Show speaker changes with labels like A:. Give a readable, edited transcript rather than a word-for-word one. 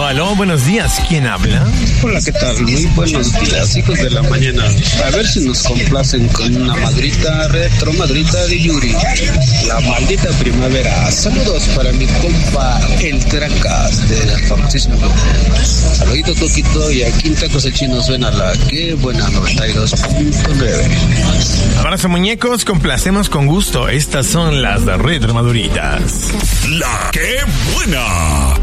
A: Aló, buenos días. ¿Quién habla?
B: Hola, ¿qué tal? Muy buenos días, hijos de la mañana. A ver si nos complacen con una madrita retro, madrita de Yuri. La maldita primavera. Saludos para mi compa, el Trancas de la famosísima. Saludito, Coquito, y aquí en Tacos el Chino suena la que buena 92.9.
A: Abrazo, muñecos. Complacemos con gusto. Estas son las de Retro Maduritas.
C: La que buena.